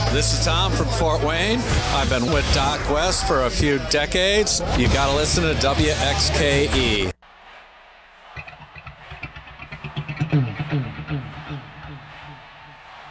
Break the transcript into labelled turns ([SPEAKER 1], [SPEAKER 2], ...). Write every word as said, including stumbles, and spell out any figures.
[SPEAKER 1] This is Tom from Fort Wayne. I've been with Doc West for a few decades. You got to listen to W X K E.